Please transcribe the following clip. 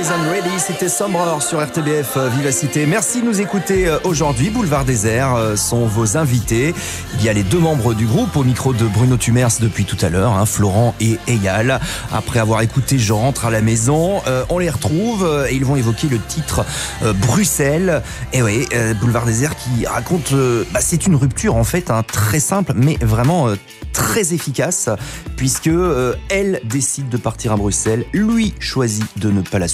Isn't Ready, c'était Sombre sur RTBF Vivacité. Merci de nous écouter aujourd'hui. Boulevard Désert sont vos invités. Il y a les deux membres du groupe au micro de Bruno Tumers depuis tout à l'heure, Florent et Eyal. Après avoir écouté Je rentre à la maison, on les retrouve et ils vont évoquer le titre Bruxelles. Et oui, Boulevard Désert qui raconte, c'est une rupture en fait, très simple mais vraiment très efficace puisque elle décide de partir à Bruxelles, lui choisit de ne pas la suivre.